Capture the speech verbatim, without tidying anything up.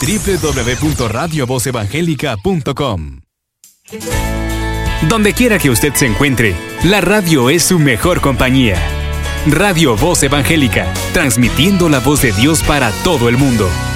doble u doble u doble u punto radio voz evangélica punto com. Donde quiera que usted se encuentre, la radio es su mejor compañía. Radio Voz Evangélica, transmitiendo la voz de Dios para todo el mundo.